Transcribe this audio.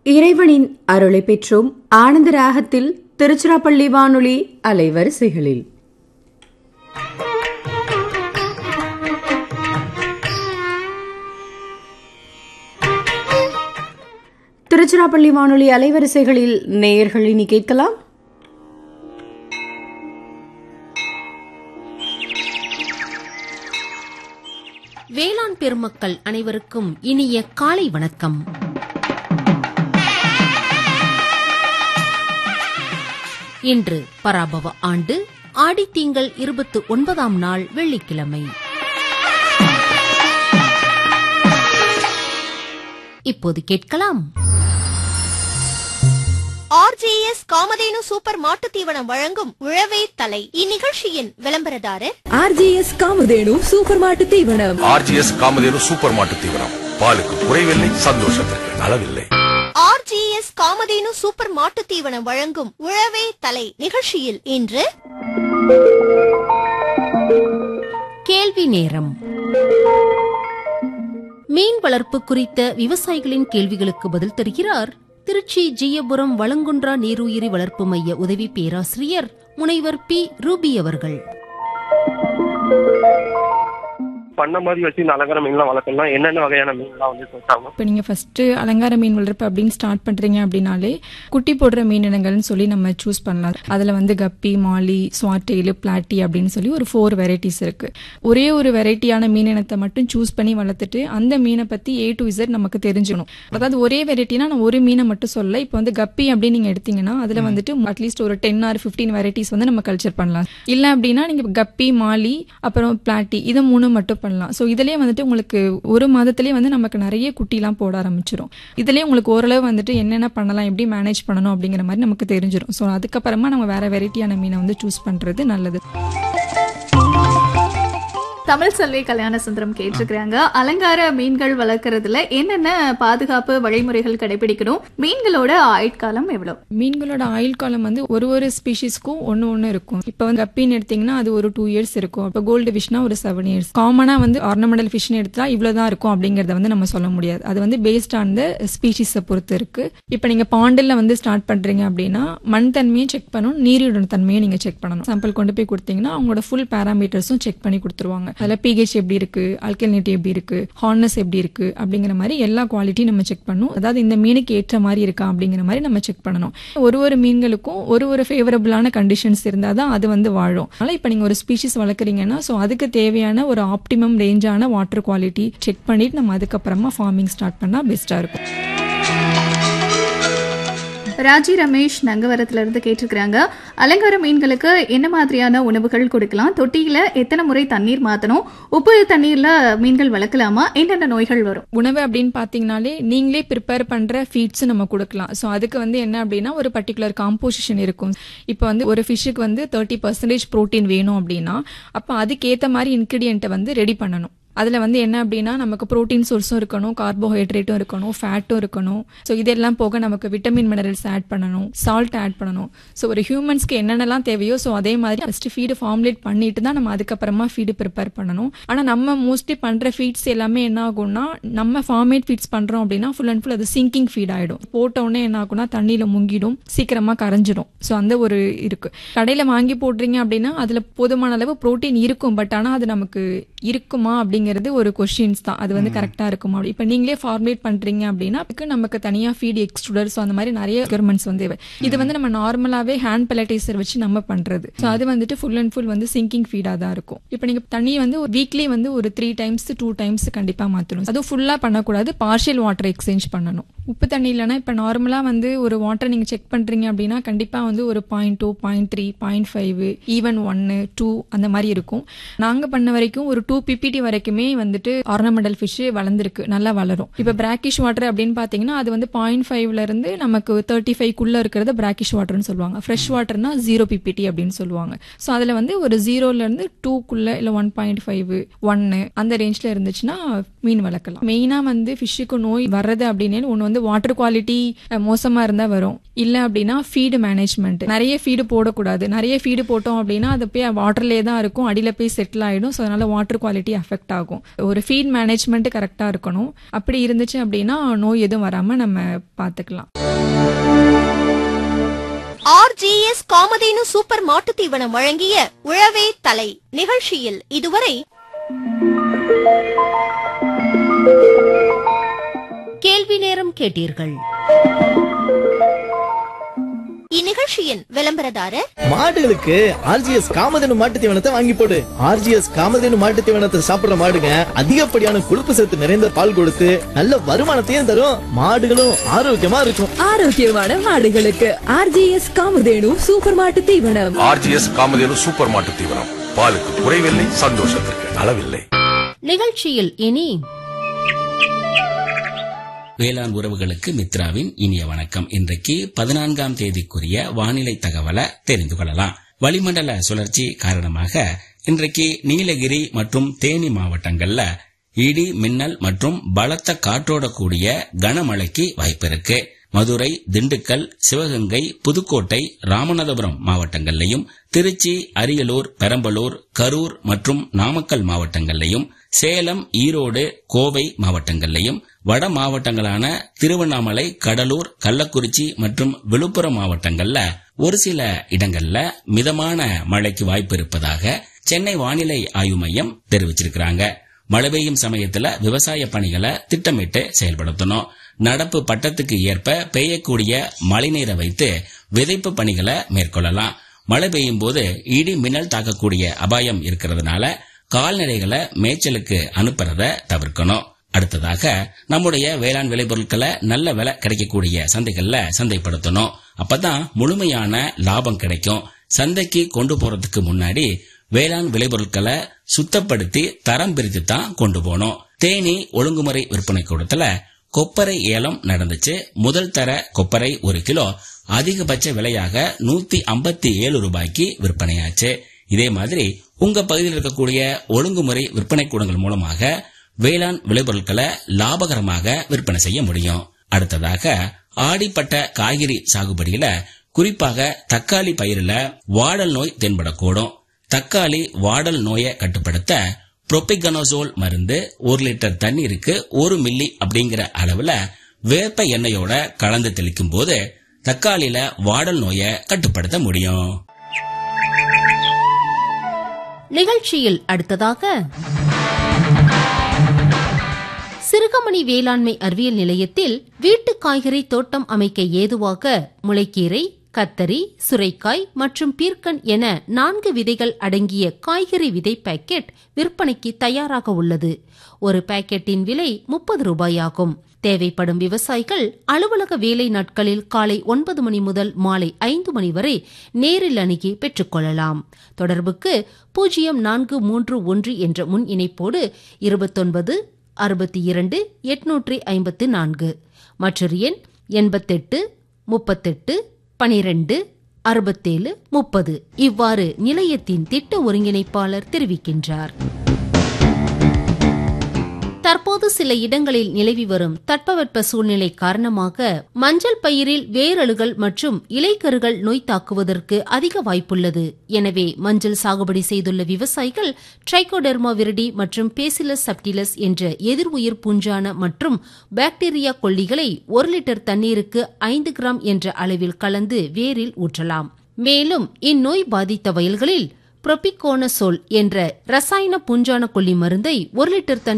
இறைவனின் அருளை பெற்றோம் ஆனந்த ராகத்தில் திருச்சிராப்பள்ளி வானொலி அலைவரிசைகளில். திருச்சிராப்பள்ளி வானொலி அலைவரிசைகளில் நேயர்கள் இனி கேட்கலாம். வேளாண் பெருமக்கள் அனைவருக்கும் இனிய காலை வணக்கம். இன்று பராபவ ஆண்டு ஆடித்திங்கள் 29ஆம் நாள் வெள்ளிக்கிழமை. இப்போது கேட்கலாம். RJS காமதேனு சூப்பர் மாட்டுத் தீவனம் வழங்கும் உழவே தலை. இந்நிகழ்ச்சியின் விளம்பரதாரர் RJS காமதேனு சூப்பர் மாட்டுத் தீவனம். RJS காமதேனு சூப்பர் மாட்டுத் தீவனம், பாலுக்கு குறைவில்லை, சந்தோஷத்திற்கு அளவில்லை. RJS காமதேனு சூப்பர் மாட்டுத் தீவனம் வழங்கும் உழவே தலை நிகழ்ச்சியில் இன்று கேள்வி நேரம். மீன் வளர்ப்பு குறித்த விவசாயிகளின் கேள்விகளுக்கு பதில் தருகிறார் திருச்சி ஜியபுரம் வளங்குன்றா நீருயிரி வளர்ப்பு மைய உதவி பேராசிரியர் முனைவர் பி. ரூபி அவர்கள். பண்ண மாதிரி வச்சு இந்த அலங்கார மீன்லாம் வளர்க்கலாம். என்னென்ன வகையான மீன்லாம் வந்து சொல்றாங்க? இப்போ நீங்கள் ஃபர்ஸ்ட் அலங்கார மீன் வளர்ப்பு அப்படின்னு ஸ்டார்ட் பண்ணுறீங்க அப்படின்னாலே குட்டி போடுற மீனினங்கள்னு சொல்லி நம்ம சூஸ் பண்ணலாம். அதில் வந்து கப்பி, மாலி, ஸ்வாட்டெயிலு, பிளாட்டி அப்படின்னு சொல்லி ஒரு 4 வெரைட்டிஸ் இருக்குது. ஒரே ஒரு வெரைட்டியான மீனினத்தை மட்டும் சூஸ் பண்ணி வளர்த்துட்டு அந்த மீனை பற்றி A to Z நமக்கு தெரிஞ்சுக்கணும். அதாவது ஒரே வெரைட்டினா நான் ஒரு மீனை மட்டும் சொல்லலை. இப்போ வந்து கப்பி அப்படின்னு நீங்கள் எடுத்தீங்கன்னா அதில் வந்துட்டு அட்லீஸ்ட் ஒரு 10 or 15 வெரைட்டிஸ் வந்து நம்ம கல்ச்சர் பண்ணலாம். இல்லை அப்படின்னா நீங்கள் கப்பி, மாலி, அப்புறம் பிளாட்டி இதை 3 மட்டும் பண்ணலாம். ஸோ இதுலேயே வந்துட்டு உங்களுக்கு ஒரு மாதத்துலேயே வந்து நமக்கு நிறைய குட்டிலாம் போட ஆரம்பிச்சிடும். இதுலேயே உங்களுக்கு ஓரளவு வந்துட்டு என்னென்ன பண்ணலாம், எப்படி மேனேஜ் பண்ணணும் அப்படிங்கிற மாதிரி நமக்கு தெரிஞ்சிடும். ஸோ அதுக்கப்புறமா நம்ம வேற வெரைட்டியான மீனை வந்து சூஸ் பண்ணுறது நல்லது. தமிழ் செல்வி கல்யாண சுந்தரம் கேட்டிருக்கிறாங்க, அலங்கார மீன்கள் வளர்க்கறதுல என்னென்ன பாதுகாப்பு வழிமுறைகள் கடைபிடிக்கணும், மீன்களோட ஆயுட்காலம் எவ்வளவு? மீன்களோட ஆயுள் காலம் வந்து ஒரு ஸ்பீஷிஸ்க்கும் ஒன்று இருக்கும். இப்போ வந்து கப்பின்னு எடுத்தீங்கன்னா அது ஒரு 2 years இருக்கும். இப்போ கோல்டு ஃபிஷ்னா ஒரு 7 years. காமனா வந்து ஆர்னமெண்டல் ஃபிஷ்னு எடுத்தா இவ்வளவுதான் இருக்கும் அப்படிங்கறத வந்து நம்ம சொல்ல முடியாது. அது வந்து பேஸ்ட் ஆன் த ஸ்பீஷிஸை பொறுத்து இருக்கு. இப்போ நீங்க பாண்டில் வந்து ஸ்டார்ட் பண்றீங்க அப்படின்னா மண் தன்மையை செக் பண்ணணும், நீரோட தன்மையை நீங்க செக் பண்ணணும். சாம்பிள் கொண்டு போய் கொடுத்தீங்கன்னா அவங்களோட ஃபுல் பேராமீட்டர்ஸும் செக் பண்ணி கொடுத்துருவாங்க. அதில் pH எப்படி இருக்கு, ஆல்கலினிட்டி எப்படி இருக்கு, ஹார்ட்னஸ் எப்படி இருக்கு அப்படிங்கிற மாதிரி எல்லா குவாலிட்டியும் நம்ம செக் பண்ணணும். அதாவது இந்த மீனுக்கு ஏற்ற மாதிரி இருக்கா அப்படிங்கிற மாதிரி நம்ம செக் பண்ணணும். ஒரு மீன்களுக்கும் ஒரு ஃபேவரபிளான கண்டிஷன்ஸ் இருந்தால் தான் அது வந்து வாழும். அதனால இப்போ நீங்கள் ஒரு ஸ்பீஷிஸ் வளர்க்குறீங்கன்னா ஸோ அதுக்கு தேவையான ஒரு ஆப்டிமம் ரேஞ்சான வாட்டர் குவாலிட்டி செக் பண்ணிட்டு நம்ம அதுக்கப்புறமா ஃபார்மிங் ஸ்டார்ட் பண்ணால் பெஸ்ட்டாக இருக்கும். ராஜி ரமேஷ் நங்கவரத்துல இருந்து கேட்டிருக்கிறாங்க, அலங்கார மீன்களுக்கு என்ன மாதிரியான உணவுகள் கொடுக்கலாம், தொட்டியில எத்தனை முறை தண்ணீர் மாத்தணும், உப்பு தண்ணீர்ல மீன்கள் வளர்க்கலாமா, என்னென்ன நோய்கள் வரும்? உணவு அப்படின்னு பாத்தீங்கன்னாலே நீங்களே ப்ரிப்பேர் பண்ற ஃபீட்ஸ் நம்ம கொடுக்கலாம். ஸோ அதுக்கு வந்து என்ன அப்படின்னா ஒரு பர்டிகுலர் காம்போசிஷன் இருக்கும். இப்போ வந்து ஒரு ஃபிஷ்ஷுக்கு வந்து 30% ப்ரோட்டீன் வேணும் அப்படின்னா அப்போ அதுக்கேற்ற மாதிரி இன்கிரிடியன்ட்டை வந்து ரெடி பண்ணணும். அதில் வந்து என்ன அப்படின்னா நமக்கு ப்ரோட்டீன் சோர்ஸும் இருக்கணும், கார்போஹைட்ரேட்டும் இருக்கணும், ஃபேட்டும் இருக்கணும். ஸோ இதெல்லாம் போக நமக்கு விட்டமின் மினரல்ஸ் ஆட் பண்ணணும், சால்ட் ஆட் பண்ணணும். ஸோ ஒரு ஹியூமன்ஸ்க்கு என்னென்னலாம் தேவையோ ஸோ அதே மாதிரி ஃபஸ்ட்டு ஃபீடு ஃபார்முலேட் பண்ணிட்டு தான் நம்ம அதுக்கப்புறமா ஃபீடு ப்ரிப்பேர் பண்ணணும். ஆனால் நம்ம மோஸ்ட்லி பண்ணுற ஃபீட்ஸ் எல்லாமே என்ன ஆகும்னா நம்ம ஃபார்மேட் ஃபீட்ஸ் பண்ணுறோம் அப்படின்னா ஃபுல் அண்ட் ஃபுல் அது சிங்கிங் ஃபீட் ஆகிடும். போட்டோடனே என்ன ஆகும்னா தண்ணியில் முங்கிடும், சீக்கிரமாக கரைஞ்சிடும். ஸோ அந்த ஒரு இருக்கு. கடையில் வாங்கி போடுறீங்க அப்படின்னா அதில் போதுமான அளவு ப்ரோட்டீன் இருக்கும். பட் ஆனால் அது நமக்கு இருக்குமா அப்படிங்கிறது ஒரு கொஸ்டின்ஸ் தான். அது வந்து கரெக்டா இருக்குமா? இப்ப நீங்களே ஃபார்முலேட் பண்றீங்க அப்படின்னா நமக்கு தனியா ஃபீட் எக்ஸ்ட்ரூடர்ஸ் அந்த மாதிரி நிறைய ரெக்யர்மெண்ட்ஸ் வந்து இது வந்து நம்ம நார்மலாவே ஹேண்ட் பெலடைசர் வச்சு நம்ம பண்றது. ஸோ அது வந்துட்டு ஃபுல் அண்ட் ஃபுல் வந்து சிங்கிங் ஃபீடா தான் இருக்கும். இப்போ நீங்க தண்ணி வந்து வீக்லி வந்து ஒரு 3 times 2 times கண்டிப்பா மாத்தணும். அதுவும் ஃபுல்லா பண்ணக்கூடாது, பார்ஷியல் வாட்டர் எக்ஸ்சேஞ்ச் பண்ணணும். உப்பு தண்ணி இல்லைன்னா இப்போ நார்மலா வந்து ஒரு வாட்டர் நீங்க செக் பண்றீங்க அப்படின்னா கண்டிப்பா வந்து ஒரு 0.2, 0.3, 0.5, ஈவன் 1, 2 அந்த மாதிரி இருக்கும். நாங்க பண்ண வரைக்கும் ஒரு 2 ppm வரைக்குமே வந்துட்டு ஆர்னமெண்டல் ஃபிஷ் வளர்ந்துருக்கு, நல்லா வளரும். இப்போ பிராக்கிஷ் வாட்டர் அப்படின்னு பாத்தீங்கன்னா அது வந்து 0.5ல இருந்து நமக்கு 35க்குள்ள இருக்கிறத பிராக்கிஷ் வாட்டர்னு சொல்லுவாங்க. ஃப்ரெஷ் வாட்டர்னா 0 ppm அப்படின்னு சொல்லுவாங்க. ஸோ அதுல வந்து ஒரு 0ல இருந்து 2க்குள்ள இல்ல 1.5, 1 அந்த ரேஞ்ச்ல இருந்துச்சுன்னா மீன் வளர்க்கலாம். மெயினா வந்து ஃபிஷ்ஷுக்கு நோய் வர்றது அப்படின்னு ஒன்று வந்து வந்து வாட்டர் குவாலிட்டி மோசமா இருந்தா வரும். இல்ல அப்படின்னா ஃபீடு மேனேஜ்மெண்ட், நிறைய ஃபீடு போடக்கூடாது. நிறைய ஃபீடு போட்டோம் அப்படின்னா அது போய் வாட்டர்லேயே தான் இருக்கும், அடியில போய் செட்டில் ஆயிடும். ஸோ அதனால வாட்டர் குவாலிட்டி அஃபெக்ட் ஆகும். ஒரு ஃபீட் மேனேஜ்மெண்ட் கரெக்டா இருக்கணும். அப்படி இருந்துச்சு அப்படின்னா நோய் எதுவும் வராம நம்ம பாத்துக்கலாம். RGS காமதேனு சூப்பர் மாட்டு தீவனம் வழங்கிய உழவே தலை நிகழ்ச்சியில் இதுவரை கேள்வி நேரம் கேட்டீர்கள். இந்நிகழ்ச்சியின் விளம்பரதாரர் மாடுகளுக்கு RGS காமதேனு மாட்டு தீவனத்தை வாங்கி போடு. RGS காமதேனு மாட்டு தீவனத்தை சாப்பிடுற மாடுங்க அதிகப்படியான கொழுப்பு சத்து நிறைந்த பால் கொடுத்து நல்ல வருமானத்தையும் தரும். மாடுகளும் ஆரோக்கியமா இருக்கும். ஆரோக்கியமான மாடுகளுக்கு RGS காமதேனு சூப்பர் மாட்டு தீவனம். RGS காமதேனு சூப்பர் மாட்டு தீவனம். பாலுக்கு குறைவில்லை, சந்தோஷத்திற்கு அளவில்லை. நிகழ்ச்சியில் இனி வேளாண் உறவுகளுக்கு மித்ராவின் இனிய வணக்கம். இன்றைக்கு 14ஆம் தேதிக்குரிய வானிலை தகவலை தெரிந்து கொள்ளலாம். வளிமண்டல சுழற்சி காரணமாக இன்றைக்கு நீலகிரி மற்றும் தேனி மாவட்டங்கள்ல இடி மின்னல் மற்றும் பலத்த காற்றோட கூடிய கனமழைக்கு வாய்ப்பு இருக்கு. மதுரை, திண்டுக்கல், சிவகங்கை, புதுக்கோட்டை, ராமநாதபுரம் மாவட்டங்கள்லையும், திருச்சி, அரியலூர், பெரம்பலூர், கரூர் மற்றும் நாமக்கல் மாவட்டங்கள்லையும், சேலம், ஈரோடு, கோவை மாவட்டங்கள்லையும், வட மாவட்டங்களான திருவண்ணாமலை, கடலூர், கள்ளக்குறிச்சி மற்றும் விழுப்புரம் மாவட்டங்கள்ல ஒரு சில இடங்கள்ல மிதமான மழைக்கு வாய்ப்பு இருப்பதாக சென்னை வானிலை ஆய்வு மையம் தெரிவிச்சிருக்கிறாங்க. மழை பெய்யும் சமயத்துல விவசாய பணிகளை திட்டமிட்டு செயல்படுத்தணும். நடப்பு பட்டத்துக்கு ஏற்ப பெய்யக்கூடிய மழைநீரை வைத்து விதைப்பு பணிகளை மேற்கொள்ளலாம். மழை பெய்யும் போது இடி மின்னல் தாக்கக்கூடிய அபாயம் இருக்கிறதுனால கால்நடைகளை மேய்ச்சலுக்கு அனுப்புறத தவிர்க்கணும். அடுத்ததாக நம்முடைய வேளாண் விளைபொருட்களை நல்ல விலை கிடைக்கக்கூடிய சந்தைகள்ல சந்தைப்படுத்தணும். அப்பதான் முழுமையான லாபம் கிடைக்கும். சந்தைக்கு கொண்டு போறதுக்கு முன்னாடி வேளாண் விளைபொருட்களை சுத்தப்படுத்தி தரம் பிரித்து தான் கொண்டு போனோம். தேனி ஒழுங்குமுறை விற்பனை கூடத்துல கொப்பரை ஏலம் நடந்துச்சு. முதல் தர கொப்பரை 1 கிலோ அதிகபட்ச விலையாக 157 ரூபாய்க்கு விற்பனையாச்சு. இதே மாதிரி உங்க பகுதியில் இருக்கக்கூடிய ஒழுங்குமுறை விற்பனை கூடங்கள் மூலமாக வேளாண் விளைபொருட்களை லாபகரமாக விற்பனை செய்ய முடியும். அடுத்ததாக ஆடிப்பட்ட காய்கறி சாகுபடியில குறிப்பாக தக்காளி பயிரில வாடல் நோய் தென்படக்கூடும். தக்காளி வாடல் நோயை கட்டுப்படுத்த புரோபிகனோசோல் மருந்து 1 லிட்டர் தண்ணீருக்கு 1 மில்லி அப்படிங்கிற அளவுல வேப்ப எண்ணெயோட கலந்து தெளிக்கும் போது தக்காளியில வாடல் நோயை கட்டுப்படுத்த முடியும். நிகழ்ச்சியில் அடுத்ததாக சிறுகமணி வேளாண்மை அறிவியல் நிலையத்தில் வீட்டு காய்கறி தோட்டம் அமைக்க ஏதுவாக முளைக்கீரை, கத்தரி, சுரைக்காய் மற்றும் பீர்க்கன் என 4 விதைகள் அடங்கிய காய்கறி விதை பாக்கெட் விற்பனைக்கு தயாராக உள்ளது. ஒரு பாக்கெட்டின் விலை 30 ரூபாயாகும். தேவைப்படும் விவசாயிகள் அலுவலக வேலை நாட்களில் காலை 9 மணி முதல் மாலை 5 மணி வரை நேரில் அணுகி பெற்றுக்கொள்ளலாம். தொடர்புக்கு 0431 என்ற முன் இணைப்போடு 29 62 854 மற்றொரு எண் 88 38 12 67 30 இவ்வாறு நிலையத்தின் திட்ட ஒருங்கிணைப்பாளர் தெரிவிக்கின்றார். தற்போது சில இடங்களில் நிலவி வரும் தட்பவெட்ப சூழ்நிலை காரணமாக மஞ்சள் பயிரில் வேரழுகல் மற்றும் இலைக்கருகள் நோய் தாக்குவதற்கு அதிக வாய்ப்புள்ளது. எனவே மஞ்சள் சாகுபடி செய்துள்ள விவசாயிகள் ட்ரைகோடெர்மா விரிடி மற்றும் பேசிலஸ் சப்டிலஸ் என்ற எதிர் உயிர் பூஞ்சான மற்றும் பாக்டீரியா கொல்லிகளை 1 லிட்டர் தண்ணீருக்கு 5 கிராம் என்ற அளவில் கலந்து வேரில் ஊற்றலாம். மேலும் இந்நோய் பாதித்த வயல்களில் புரோபிகோனசோல் என்ற ரசாயன பூஞ்சான கொல்லி மருந்தை 1 லிட்டர்